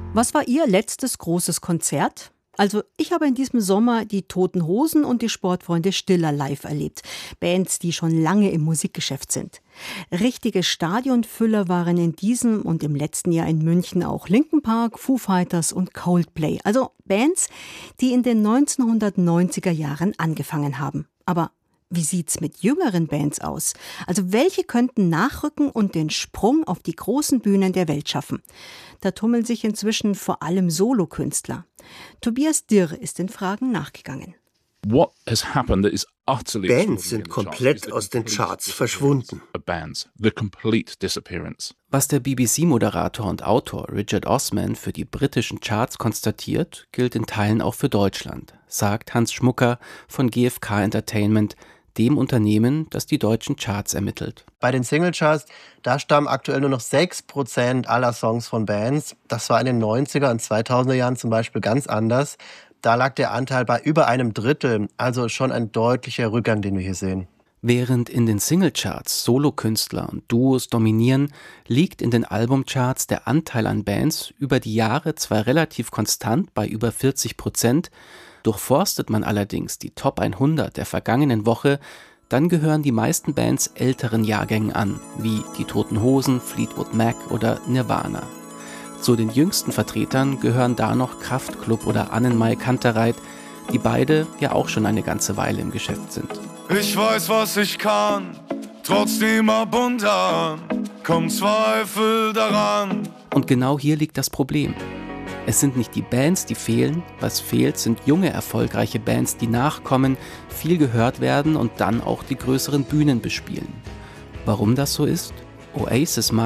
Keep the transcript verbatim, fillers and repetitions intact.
Was war Ihr letztes großes Konzert? Also ich habe in diesem Sommer die Toten Hosen und die Sportfreunde Stiller live erlebt. Bands, die schon lange im Musikgeschäft sind. Richtige Stadionfüller waren in diesem und im letzten Jahr in München auch Linkin Park, Foo Fighters und Coldplay. Also Bands, die in den neunzehnhundertneunziger Jahren angefangen haben. Aber wie sieht's mit jüngeren Bands aus? Also welche könnten nachrücken und den Sprung auf die großen Bühnen der Welt schaffen? Da tummeln sich inzwischen vor allem Solokünstler. Tobias Dirr ist den Fragen nachgegangen. Bands sind komplett aus den Charts verschwunden. Was der B B C-Moderator und Autor Richard Osman für die britischen Charts konstatiert, gilt in Teilen auch für Deutschland, sagt Hans Schmucker von G F K Entertainment, dem Unternehmen, das die deutschen Charts ermittelt. Bei den Singlecharts, da stammen aktuell nur noch sechs Prozent aller Songs von Bands. Das war in den neunziger und zweitausender Jahren zum Beispiel ganz anders. Da lag der Anteil bei über einem Drittel, also schon ein deutlicher Rückgang, den wir hier sehen. Während in den Singlecharts Solokünstler und Duos dominieren, liegt in den Albumcharts der Anteil an Bands über die Jahre zwar relativ konstant bei über vierzig Prozent, durchforstet man allerdings die Top hundert der vergangenen Woche, dann gehören die meisten Bands älteren Jahrgängen an, wie die Toten Hosen, Fleetwood Mac oder Nirvana. Zu den jüngsten Vertretern gehören da noch Kraftklub oder Annenmai Kantereit, die beide ja auch schon eine ganze Weile im Geschäft sind. Ich weiß, was ich kann, trotzdem ab und an kommt Zweifel daran. Und genau hier liegt das Problem. Es sind nicht die Bands, die fehlen. Was fehlt, sind junge, erfolgreiche Bands, die nachkommen, viel gehört werden und dann auch die größeren Bühnen bespielen. Warum das so ist? Oasis